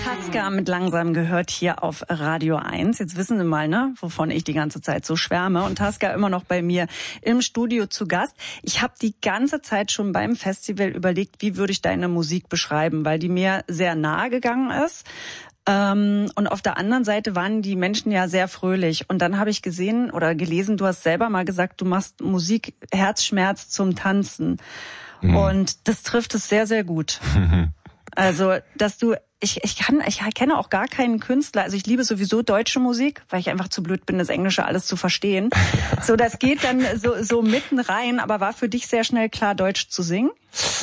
Tasca mit Langsam gehört hier auf Radio 1. Jetzt wissen Sie mal, ne, wovon ich die ganze Zeit so schwärme. Und Tasca immer noch bei mir im Studio zu Gast. Ich habe die ganze Zeit schon beim Festival überlegt, wie würde ich deine Musik beschreiben, weil die mir sehr nahe gegangen ist. Und auf der anderen Seite waren die Menschen ja sehr fröhlich. Und dann habe ich gesehen oder gelesen, du hast selber mal gesagt, du machst Musik Herzschmerz zum Tanzen. Und das trifft es sehr, sehr gut. Also, dass du, ich kenne auch gar keinen Künstler, also ich liebe sowieso deutsche Musik, weil ich einfach zu blöd bin, das Englische alles zu verstehen. So, das geht dann so mitten rein, aber war für dich sehr schnell klar, Deutsch zu singen?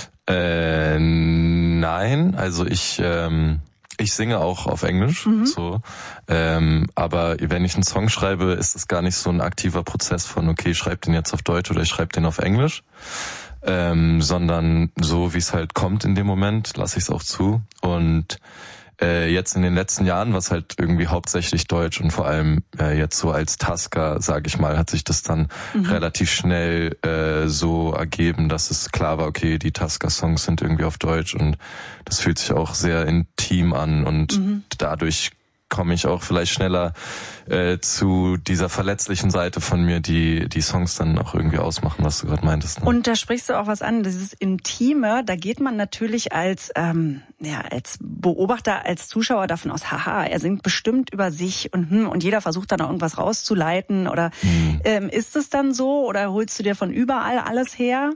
Nein, also ich singe auch auf Englisch, so. Aber wenn ich einen Song schreibe, ist es gar nicht so ein aktiver Prozess von, okay, ich schreibe den jetzt auf Deutsch oder ich schreibe den auf Englisch. Sondern so wie es halt kommt in dem Moment, lasse ich es auch zu. Und jetzt in den letzten Jahren war es halt irgendwie hauptsächlich Deutsch und vor allem jetzt so als Tasca, sage ich mal, hat sich das dann relativ schnell so ergeben, dass es klar war, okay, die Tasca-Songs sind irgendwie auf Deutsch und das fühlt sich auch sehr intim an und dadurch komme ich auch vielleicht schneller zu dieser verletzlichen Seite von mir, die Songs dann auch irgendwie ausmachen, was du gerade meintest. Ne? Und da sprichst du auch was an, dieses Intime, da geht man natürlich als als Beobachter, als Zuschauer davon aus, haha, er singt bestimmt über sich und jeder versucht dann auch irgendwas rauszuleiten oder ist es dann so oder holst du dir von überall alles her?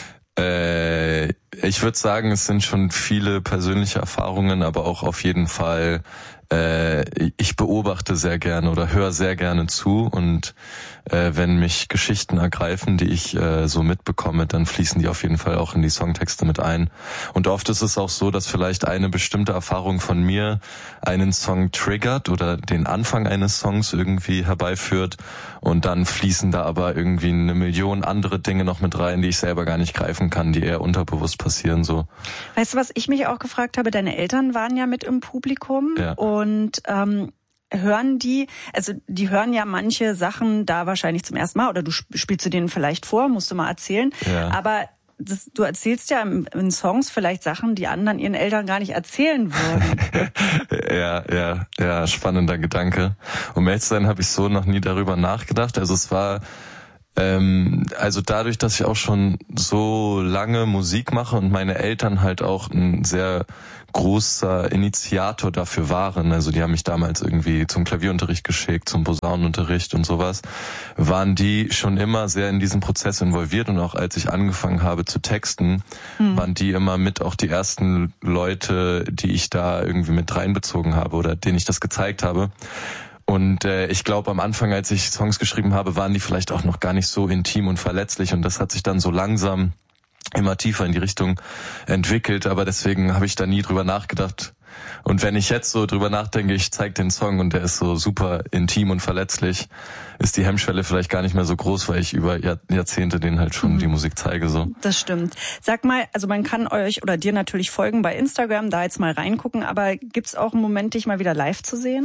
Ich würde sagen, es sind schon viele persönliche Erfahrungen, aber auch auf jeden Fall ich beobachte sehr gerne oder höre sehr gerne zu und wenn mich Geschichten ergreifen, die ich so mitbekomme, dann fließen die auf jeden Fall auch in die Songtexte mit ein. Und oft ist es auch so, dass vielleicht eine bestimmte Erfahrung von mir einen Song triggert oder den Anfang eines Songs irgendwie herbeiführt und dann fließen da aber irgendwie 1 Million andere Dinge noch mit rein, die ich selber gar nicht greifen kann, die eher unterbewusst passieren so. Weißt du, was ich mich auch gefragt habe? Deine Eltern waren ja mit im Publikum und hören die hören ja manche Sachen da wahrscheinlich zum ersten Mal oder du spielst du denen vielleicht vor, musst du mal erzählen, aber du erzählst ja in Songs vielleicht Sachen, die anderen ihren Eltern gar nicht erzählen würden. Ja, spannender Gedanke. Um ehrlich zu sein, habe ich so noch nie darüber nachgedacht. Also es war also dadurch, dass ich auch schon so lange Musik mache und meine Eltern halt auch ein sehr großer Initiator dafür waren, also die haben mich damals irgendwie zum Klavierunterricht geschickt, zum Posaunenunterricht und sowas, waren die schon immer sehr in diesen Prozess involviert und auch als ich angefangen habe zu texten, waren die immer mit auch die ersten Leute, die ich da irgendwie mit reinbezogen habe oder denen ich das gezeigt habe. Und ich glaube, am Anfang, als ich Songs geschrieben habe, waren die vielleicht auch noch gar nicht so intim und verletzlich. Und das hat sich dann so langsam immer tiefer in die Richtung entwickelt. Aber deswegen habe ich da nie drüber nachgedacht. Und wenn ich jetzt so drüber nachdenke, ich zeige den Song und der ist so super intim und verletzlich, ist die Hemmschwelle vielleicht gar nicht mehr so groß, weil ich über Jahrzehnte denen halt schon die Musik zeige. So. Das stimmt. Sag mal, also man kann euch oder dir natürlich folgen bei Instagram, da jetzt mal reingucken. Aber gibt's auch einen Moment, dich mal wieder live zu sehen?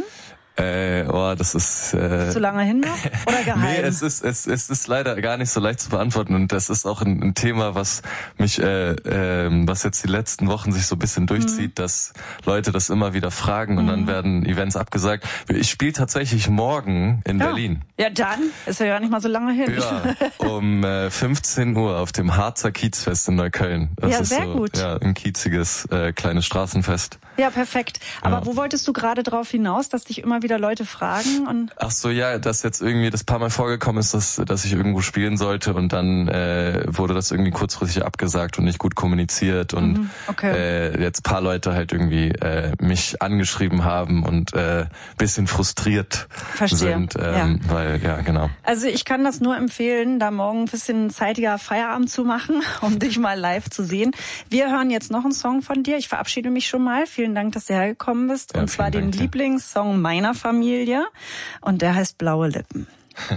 Das ist zu lange hin noch oder geheim? Nee, es ist leider gar nicht so leicht zu beantworten und das ist auch ein Thema, was mich was jetzt die letzten Wochen sich so ein bisschen durchzieht, dass Leute das immer wieder fragen und dann werden Events abgesagt. Ich spiele tatsächlich morgen in Berlin. Ja, dann ist ja gar nicht mal so lange hin. Ja, um 15 Uhr auf dem Harzer Kiezfest in Neukölln. Das ist sehr so, gut. Ja, ein kieziges kleines Straßenfest. Ja, perfekt. Aber wo wolltest du gerade drauf hinaus, dass dich immer wieder Leute fragen? Und ach so, ja, dass jetzt irgendwie das paar Mal vorgekommen ist, dass ich irgendwo spielen sollte und dann wurde das irgendwie kurzfristig abgesagt und nicht gut kommuniziert und jetzt paar Leute halt irgendwie mich angeschrieben haben und bisschen frustriert sind, weil, ja, genau. Also ich kann das nur empfehlen, da morgen ein bisschen zeitiger Feierabend zu machen, um dich mal live zu sehen. Wir hören jetzt noch einen Song von dir. Ich verabschiede mich schon mal. Vielen Dank, dass du hergekommen bist. Ja, und zwar den Lieblingssong meiner Familie. Und der heißt Blaue Lippen.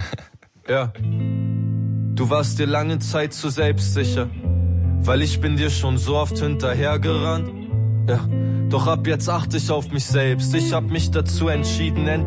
Ja. Du warst dir lange Zeit zu selbstsicher, weil ich bin dir schon so oft hinterhergerannt. Ja. Doch ab jetzt achte ich auf mich selbst. Ich hab mich dazu entschieden,